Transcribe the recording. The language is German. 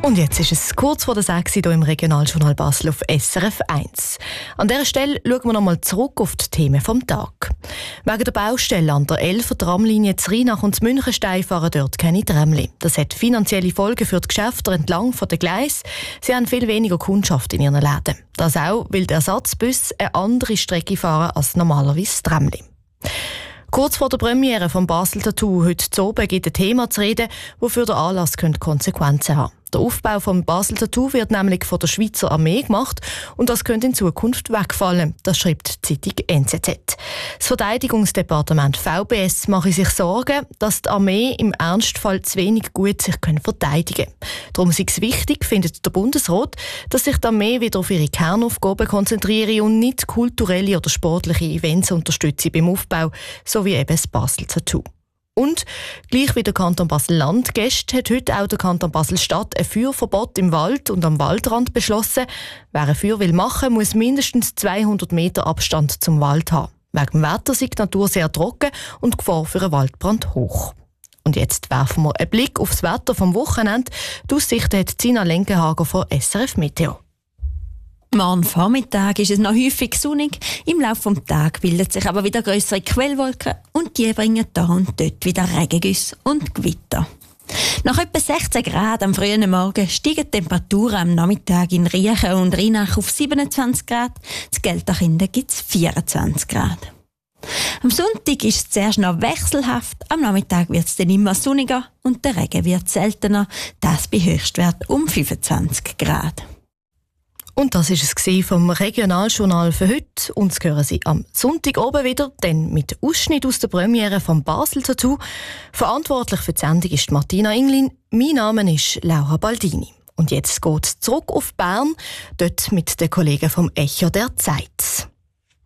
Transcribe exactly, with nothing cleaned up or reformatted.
Und jetzt ist es kurz vor der sechs hier im Regionaljournal Basel auf S R F eins. An dieser Stelle schauen wir nochmal zurück auf die Themen vom Tag. Wegen der Baustelle an der Elfer Tramlinie zu Rheinach und zu Münchenstein fahren dort keine Tramli. Das hat finanzielle Folgen für die Geschäfte entlang von den Gleisen. Sie haben viel weniger Kundschaft in ihren Läden. Das auch, weil die Ersatzbusse eine andere Strecke fahren als normalerweise Tramli. Kurz vor der Premiere von Basel Tattoo heute zu oben gibt ein Thema zu reden, das für den Anlass Konsequenzen haben könnte. Der Aufbau von Basel Tattoo wird nämlich von der Schweizer Armee gemacht und das könnte in Zukunft wegfallen. Das schreibt die Zeitung N Z Z. Das Verteidigungsdepartement V B S mache sich Sorgen, dass die Armee im Ernstfall zu wenig gut sich verteidigen kann. Darum ist es wichtig, findet der Bundesrat, dass sich die Armee wieder auf ihre Kernaufgaben konzentriere und nicht kulturelle oder sportliche Events unterstütze beim Aufbau, so wie eben das Basel Tattoo. Und gleich wie der Kanton Basel-Land Gäste hat heute auch der Kanton Basel-Stadt ein Feuerverbot im Wald und am Waldrand beschlossen. Wer ein Feuer will machen, muss mindestens zweihundert Meter Abstand zum Wald haben. Wegen dem Wetter ist die Natur sehr trocken und die Gefahr für einen Waldbrand hoch. Und jetzt werfen wir einen Blick auf das Wetter vom Wochenende. Die Aussichten hat Zina Lenkenhager von S R F Meteo. Morgen Vormittag ist es noch häufig sonnig. Im Laufe des Tages bilden sich aber wieder grössere Quellwolken und die bringen da und dort wieder Regengüsse und Gewitter. Nach etwa sechzehn Grad am frühen Morgen steigen die Temperaturen am Nachmittag in Riechen und Rheinach auf siebenundzwanzig Grad. In Gelterkinden gibt es vierundzwanzig Grad. Am Sonntag ist es zuerst noch wechselhaft, am Nachmittag wird es dann immer sonniger und der Regen wird seltener, das bei Höchstwert um fünfundzwanzig Grad. Und das war es vom Regionaljournal für heute. Uns hören Sie am Sonntag oben wieder, dann mit Ausschnitt aus der Premiere von Basel Tattoo. Verantwortlich für die Sendung ist Martina Inglin. Mein Name ist Laura Baldini. Und jetzt geht es zurück auf Bern, dort mit den Kollegen vom Echo der Zeit.